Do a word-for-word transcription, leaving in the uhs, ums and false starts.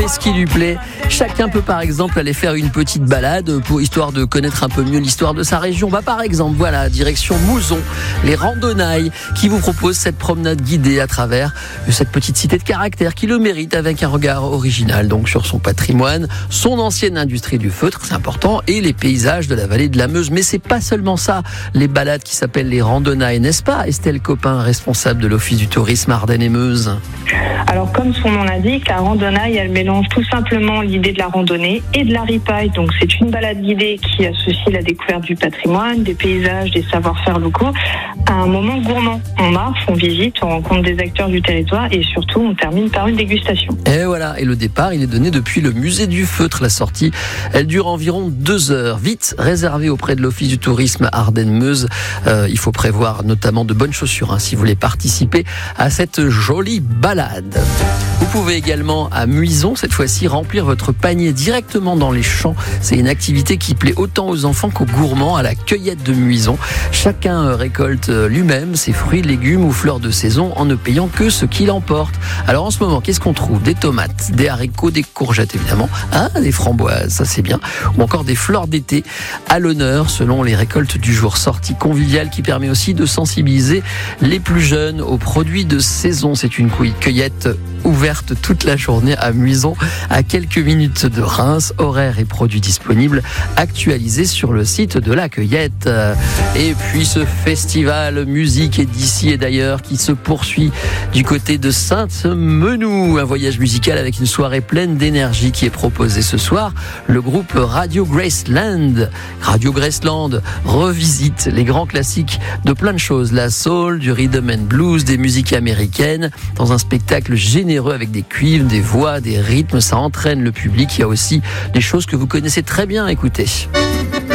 fait ce qui lui plaît. Chacun peut par exemple aller faire une petite balade pour histoire de connaître un peu mieux l'histoire de sa région. Bah par exemple, voilà, direction Mouzon, les Randonnailles qui vous proposent cette promenade guidée à travers cette petite cité de caractère qui le mérite avec un regard original donc sur son patrimoine, son ancienne industrie du feutre, c'est important, et les paysages de la vallée de la Meuse. Mais c'est pas seulement ça, les balades qui s'appellent les Randonnailles, n'est-ce pas Estelle Copin, responsable de l'Office du tourisme Ardennes et Meuse? Alors comme son nom l'indique, la randonnaille, elle mélange tout simplement l'idée de la randonnée et de la ripaille. Donc c'est une balade guidée qui associe la découverte du patrimoine, des paysages, des savoir-faire locaux à un moment gourmand. On marche, on visite, on rencontre des acteurs du territoire et surtout on termine par une dégustation. Et voilà, et le départ, il est donné depuis le musée du feutre. La sortie, elle dure environ deux heures. Vite réservé auprès de l'Office du tourisme Ardennes-Meuse. Euh, il faut prévoir notamment de bonnes chaussures hein, si vous voulez participer à cette jolie balade. Vous pouvez également à Muison, cette fois-ci, remplir votre panier directement dans les champs. C'est une activité qui plaît autant aux enfants qu'aux gourmands, à la cueillette de Muison. Chacun récolte lui-même ses fruits, légumes ou fleurs de saison en ne payant que ce qu'il emporte. Alors en ce moment, qu'est-ce qu'on trouve? Des tomates, des haricots, des courgettes évidemment, ah, des framboises, ça c'est bien, ou encore des fleurs d'été à l'honneur selon les récoltes du jour. Sortie conviviale qui permet aussi de sensibiliser les plus jeunes aux produits de saison. C'est une cueillette ouverte toute la journée à Muison, à quelques minutes de Reims. Horaires et produits disponibles actualisés sur le site de la cueillette. Et puis ce festival musique et d'ici et d'ailleurs qui se poursuit du côté de Sainte-Menou. Un voyage musical avec une soirée pleine d'énergie qui est proposée ce soir. Le groupe Radio Graceland, Radio Graceland revisite les grands classiques de plein de choses. La soul, du rhythm and blues, des musiques américaines dans un spectacle généreux avec des cuivres, des voix, des rythmes. Ça entraîne le public. Il y a aussi des choses que vous connaissez très bien. Écoutez.